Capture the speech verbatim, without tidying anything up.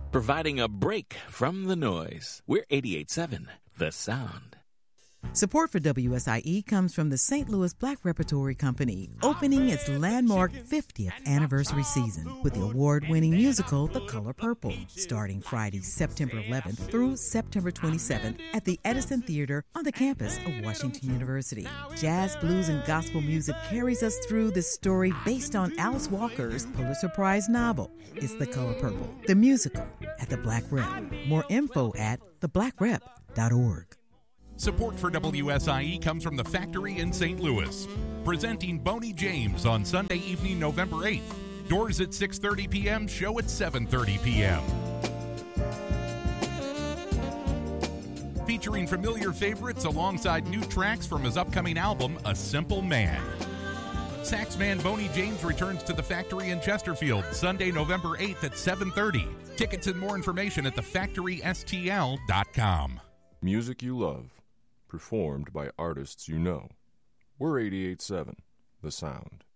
providing a break from the noise. We're eighty-eight point seven, The Sound. Support for W S I E comes from the Saint Louis Black Repertory Company, opening its landmark fiftieth anniversary season with the award-winning musical The Color Purple, starting Friday, September eleventh through September twenty-seventh at the Edison Theater on the campus of Washington University. Jazz, blues, and gospel music carries us through this story based on Alice Walker's Pulitzer Prize novel, It's the Color Purple, the musical at the Black Rep. More info at the black rep dot org. Support for W S I E comes from the Factory in Saint Louis, presenting Boney James on Sunday evening, November eighth. Doors at six thirty p.m., show at seven thirty p.m. Featuring familiar favorites alongside new tracks from his upcoming album, A Simple Man. Saxman Boney James returns to the Factory in Chesterfield Sunday, November eighth at seven thirty. Tickets and more information at the factory s t l dot com. Music you love, performed by artists you know. We're eighty-eight point seven, The Sound.